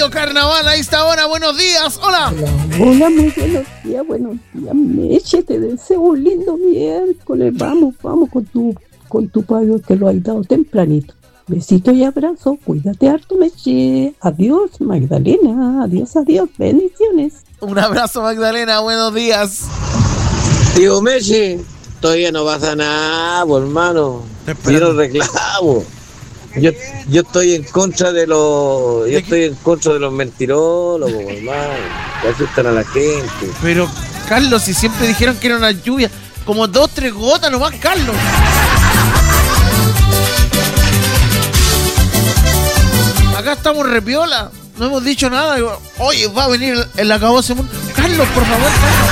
Radio Carnaval a esta hora. Buenos días. Hola. Hola, muy buenos días, Meche. Te deseo un lindo miércoles. Vamos con tu pago que lo has dado tempranito. Besito y abrazo. Cuídate harto, Meche. Adiós, Magdalena. Adiós. Bendiciones. Un abrazo, Magdalena. Buenos días. Tío Meche, todavía no pasa nada, pues, hermano. Yo no reclamo. Yo estoy en contra de los mentirólogos, hermano, que asustan a la gente. Pero, Carlos, si siempre dijeron que era una lluvia, como 2-3 gotas nomás, Carlos. Acá estamos repiola, no hemos dicho nada. Oye, va a venir el acabose. Carlos, por favor, Carlos.